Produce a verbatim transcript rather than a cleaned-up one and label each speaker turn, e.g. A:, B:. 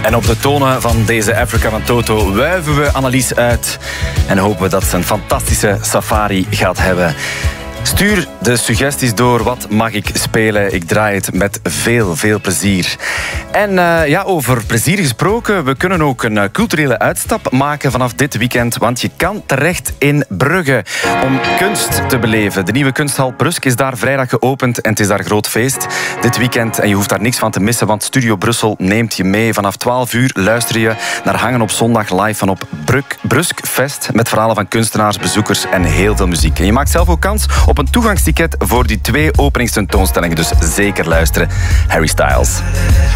A: En op de tonen van deze Africa van Toto wuiven we Annelies uit en hopen we dat ze een fantastische safari gaat hebben. Stuur de suggesties door. Wat mag ik spelen? Ik draai het met veel, veel plezier. En uh, ja, over plezier gesproken, we kunnen ook een uh, culturele uitstap maken vanaf dit weekend, want je kan terecht in Brugge om kunst te beleven. De nieuwe kunsthal Brusk is daar vrijdag geopend en het is daar groot feest dit weekend. En je hoeft daar niks van te missen, want Studio Brussel neemt je mee. Vanaf twaalf uur luister je naar Hangen op Zondag live van op Brusk Fest met verhalen van kunstenaars, bezoekers en heel veel muziek. En je maakt zelf ook kans op een toegangsticket voor die twee openingstentoonstellingen, dus zeker luisteren. Harry Styles.